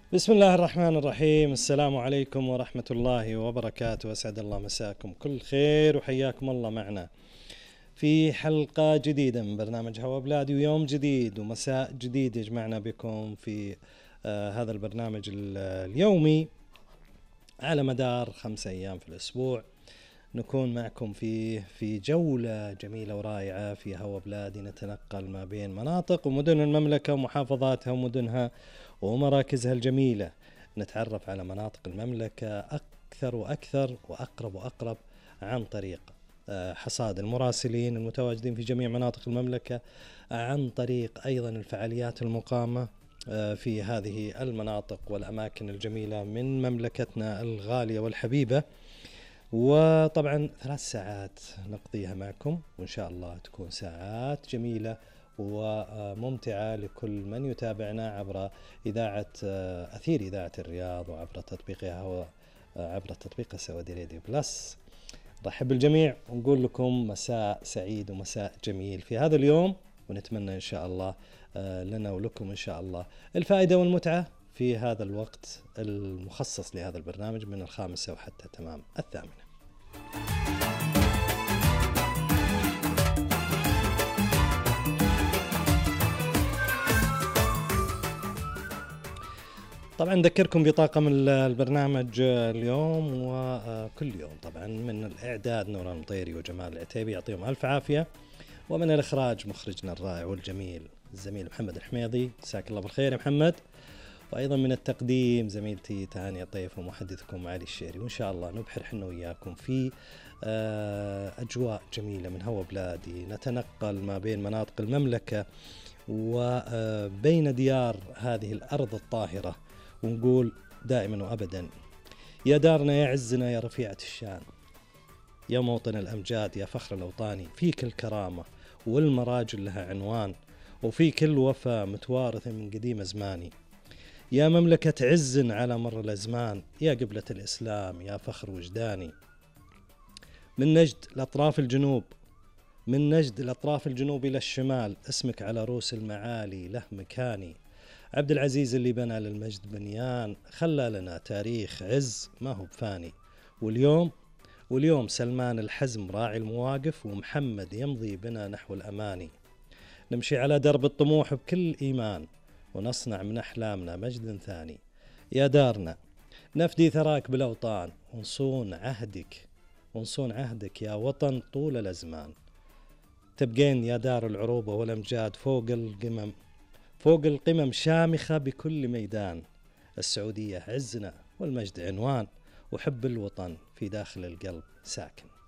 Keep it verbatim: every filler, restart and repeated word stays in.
بسم الله الرحمن الرحيم. السلام عليكم ورحمة الله وبركاته. أسعد الله مساكم كل خير وحياكم الله معنا في حلقة جديدة من برنامج هوا بلادي، ويوم جديد ومساء جديد يجمعنا بكم في آه هذا البرنامج اليومي على مدار خمسة أيام في الأسبوع. نكون معكم في في جولة جميلة ورائعة في هوا بلادي، نتنقل ما بين مناطق ومدن المملكة ومحافظاتها ومدنها ومراكزها الجميلة، نتعرف على مناطق المملكة أكثر وأكثر وأقرب وأقرب عن طريق حصاد المراسلين المتواجدين في جميع مناطق المملكة، عن طريق أيضا الفعاليات المقامة في هذه المناطق والأماكن الجميلة من مملكتنا الغالية والحبيبة. وطبعا ثلاث ساعات نقضيها معكم، وإن شاء الله تكون ساعات جميلة وممتعة لكل من يتابعنا عبر إذاعة أثير إذاعة الرياض وعبر تطبيقها وعبر تطبيق سوادي راديو بلس. رحب بالجميع ونقول لكم مساء سعيد ومساء جميل في هذا اليوم، ونتمنى إن شاء الله لنا ولكم إن شاء الله الفائدة والمتعة في هذا الوقت المخصص لهذا البرنامج من الخامسة وحتى تمام الثامنة. طبعا نذكركم بطاقم البرنامج اليوم وكل يوم، طبعا من الإعداد نوران المطيري وجمال العتيبي يعطيهم ألف عافية، ومن الإخراج مخرجنا الرائع والجميل الزميل محمد الحميدي، جزاك الله بالخير يا محمد، وأيضا من التقديم زميلتي تهاني طيف ومحدثكم علي الشيري. وإن شاء الله نبحر حنا وياكم في أجواء جميلة من هوا بلادي، نتنقل ما بين مناطق المملكة وبين ديار هذه الأرض الطاهرة، ونقول دائما وأبدا يا دارنا يا عزنا يا رفيعة الشان، يا موطن الأمجاد يا فخر الأوطاني، فيك الكرامة والمراجل لها عنوان، وفيك الوفا متوارث من قديم زماني، يا مملكة عز على مر الأزمان، يا قبلة الإسلام يا فخر وجداني. من نجد لأطراف الجنوب من نجد لأطراف الجنوب إلى الشمال، اسمك على رؤوس المعالي له مكاني، عبد العزيز اللي بنى للمجد بنيان، خلى لنا تاريخ عز ما هو بفاني. واليوم واليوم سلمان الحزم راعي المواقف، ومحمد يمضي بنا نحو الأماني، نمشي على درب الطموح بكل إيمان، ونصنع من أحلامنا مجد ثاني. يا دارنا نفدي ثراك بالأوطان، ونصون عهدك ونصون عهدك يا وطن طول الأزمان، تبقين يا دار العروبة والأمجاد فوق القمم فوق القمم شامخة بكل ميدان، السعودية عزنا والمجد عنوان، وحب الوطن في داخل القلب ساكن.